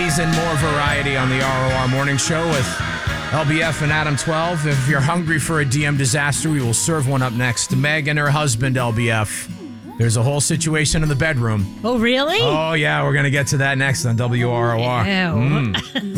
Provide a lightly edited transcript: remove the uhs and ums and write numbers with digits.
ladies, and more variety on the ROR Morning Show with LBF and Adam 12. If you're hungry for a DM disaster, we will serve one up next. Meg and her husband, LBF. There's a whole situation in the bedroom. Oh, really? Oh, yeah, we're going to get to that next on WROR. Ew.